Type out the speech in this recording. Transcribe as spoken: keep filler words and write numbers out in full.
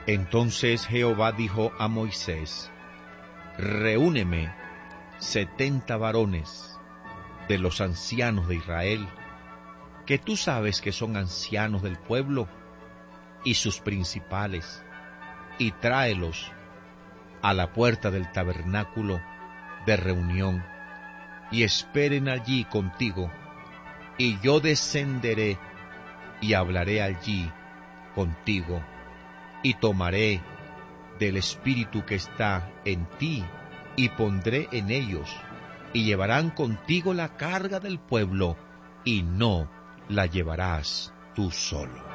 Entonces Jehová dijo a Moisés: Reúneme setenta varones de los ancianos de Israel, que tú sabes que son ancianos del pueblo, y sus principales, y tráelos a la puerta del tabernáculo de reunión, y esperen allí contigo, y yo descenderé y hablaré allí contigo, y tomaré del espíritu que está en ti, y pondré en ellos, y llevarán contigo la carga del pueblo, y no la llevarás tú solo.